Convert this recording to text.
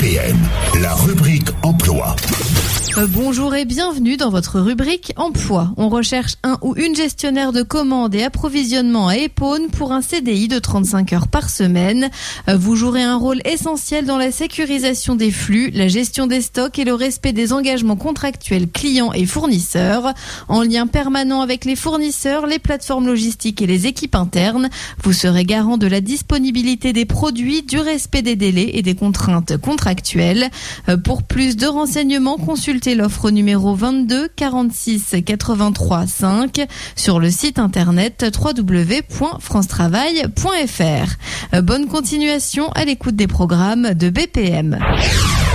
BPM, la rubrique emploi. Bonjour et bienvenue dans votre rubrique emploi. On recherche un ou une gestionnaire de commandes et approvisionnement à Épône pour un CDI de 35 heures par semaine. Vous jouerez un rôle essentiel dans la sécurisation des flux, la gestion des stocks et le respect des engagements contractuels clients et fournisseurs. En lien permanent avec les fournisseurs, les plateformes logistiques et les équipes internes, vous serez garant de la disponibilité des produits, du respect des délais et des contraintes contractuelles. Pour plus de renseignements, consultez l'offre numéro 22 46 83 5 sur le site internet www.francetravail.fr. Bonne continuation à l'écoute des programmes de BPM.